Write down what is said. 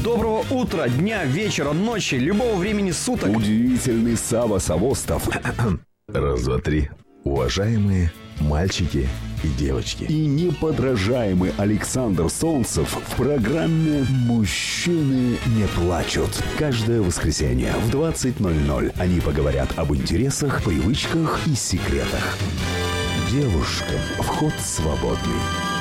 Доброго утра, дня, вечера, ночи, любого времени суток. Удивительный Сава Савостов. Раз, два, три. Уважаемые мальчики и девочки. И неподражаемый Александр Солнцев в программе «Мужчины не плачут». Каждое воскресенье в 20:00 они поговорят об интересах, привычках и секретах. Девушкам вход свободный.